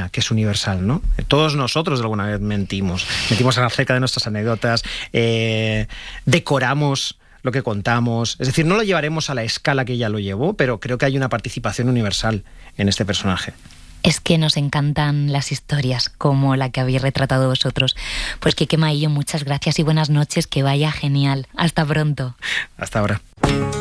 que es universal, ¿no? Todos nosotros de alguna vez mentimos acerca de nuestras anécdotas, decoramos lo que contamos, es decir, no lo llevaremos a la escala que ella lo llevó, pero creo que hay una participación universal en este personaje. Es que nos encantan las historias como la que habéis retratado vosotros. Pues Quique Maillo, muchas gracias y buenas noches, que vaya genial. Hasta pronto. Hasta ahora.